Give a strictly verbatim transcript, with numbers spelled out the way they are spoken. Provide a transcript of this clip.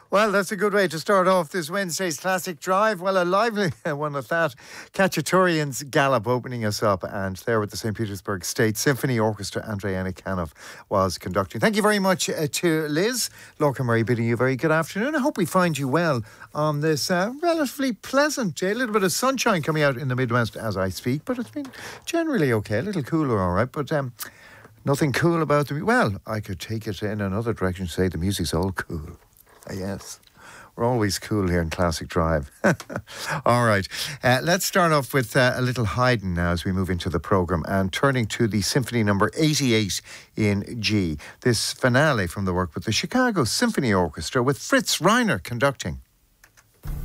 Well, that's a good way to start off this Wednesday's Classic Drive. Well, a lively one at that. Cacciatorian's Gallop opening us up, and there with the Saint Petersburg State Symphony Orchestra, Andrei Anikhanov was conducting. Thank you very much uh, to Liz. Lorca Murray bidding you a very good afternoon. I hope we find you well on this uh, relatively pleasant day. A little bit of sunshine coming out in the Midwest as I speak, but it's been generally okay. A little cooler, all right, but... um. Nothing cool about the... Well, I could take it in another direction, say the music's all cool. Yes, we're always cool here in Classic Drive. All right, uh, let's start off with uh, a little Haydn now as we move into the programme, and turning to the Symphony number eighty-eight in G. This finale from the work with the Chicago Symphony Orchestra with Fritz Reiner conducting.